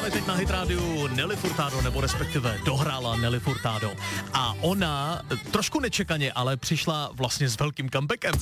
Hráli teď na Hit Rádiu Nelly Furtado, nebo respektive dohrála Nelly Furtado. A ona trošku nečekaně, ale přišla vlastně s velkým comebackem.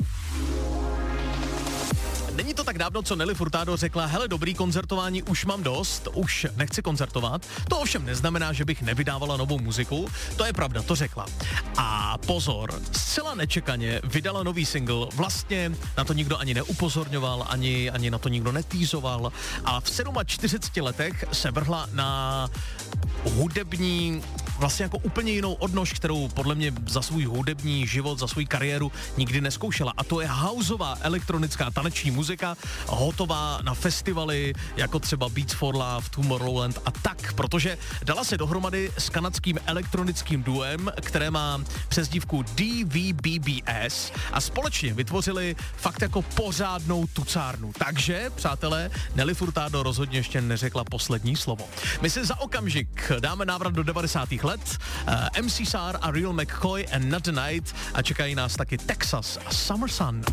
Není to tak dávno, co Nelly Furtado řekla, hele, dobrý, koncertování už mám dost, už nechci koncertovat. To ovšem neznamená, že bych nevydávala novou muziku, to je pravda, to řekla. A pozor, zcela nečekaně vydala nový single, vlastně na to nikdo ani neupozorňoval, ani na to nikdo netýzoval a v 47 letech se vrhla na hudební, vlastně jako úplně jinou odnož, kterou podle mě za svůj hudební život, za svou kariéru nikdy neskoušela. A to je houseová elektronická taneční muzika, hotová na festivaly, jako třeba Beats for Love, Tomorrowland a tak, protože dala se dohromady s kanadským elektronickým duem, které má přezdívku DVBBS a společně vytvořili fakt jako pořádnou tucárnu. Takže, přátelé, Nelly Furtado rozhodně ještě neřekla poslední slovo. My si za okamžik dáme návrat do 90. let, MC Sar a Real McCoy and Not the Night a čekají nás taky Texas a Summer Sun.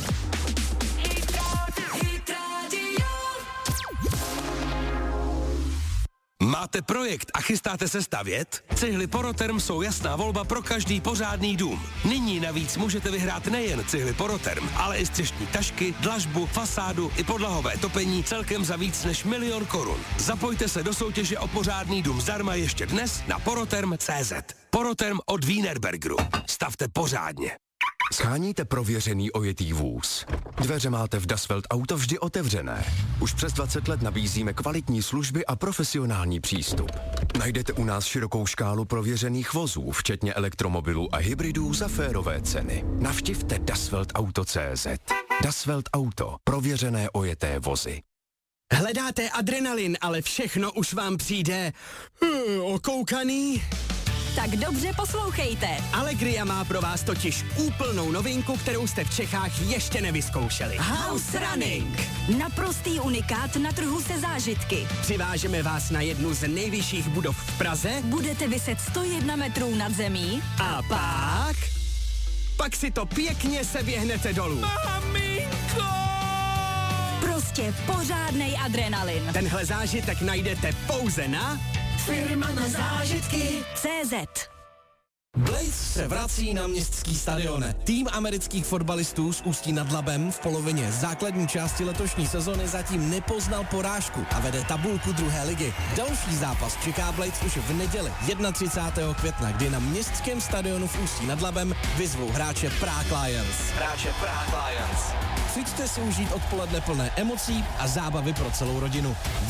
Máte projekt a chystáte se stavět? Cihly Poroterm jsou jasná volba pro každý pořádný dům. Nyní navíc můžete vyhrát nejen cihly Poroterm, ale i střešní tašky, dlažbu, fasádu i podlahové topení celkem za víc než 1 000 000 korun. Zapojte se do soutěže o pořádný dům zdarma ještě dnes na poroterm.cz. Poroterm od Wienerbergeru. Stavte pořádně. Sháníte prověřený ojetý vůz. Dveře máte v Das Welt Auto vždy otevřené. Už přes 20 let nabízíme kvalitní služby a profesionální přístup. Najdete u nás širokou škálu prověřených vozů, včetně elektromobilů a hybridů za férové ceny. Navštivte dasweltauto.cz. Das Welt Auto. Prověřené ojeté vozy. Hledáte adrenalin, ale všechno už vám přijde okoukaný? Tak dobře poslouchejte. Allegria má pro vás totiž úplnou novinku, kterou jste v Čechách ještě nevyzkoušeli. House Running. Naprostý unikát na trhu se zážitky. Přivážeme vás na jednu z nejvyšších budov v Praze. Budete viset 101 metrů nad zemí. A pak si to pěkně seběhnete dolů. Maminko! Prostě pořádnej adrenalin. Tenhle zážitek najdete pouze na Firma na zážitky CZ. Blaze se vrací na městský stadion. Tým amerických fotbalistů z Ústí nad Labem v polovině základní části letošní sezony zatím nepoznal porážku a vede tabulku 2. ligy. Další zápas čeká Blaze už v neděli 31. května, kdy na městském stadionu v Ústí nad Labem vyzvou hráče Prague Lions. Přijďte si užít odpoledne plné emocí a zábavy pro celou rodinu.